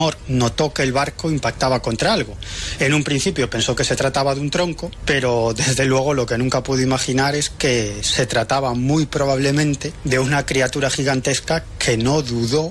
notó que el barco impactaba contra algo. En un principio pensó que se trataba de un tronco, pero desde luego lo que nunca pudo imaginar es que se trataba muy probablemente de una criatura gigantesca que no dudó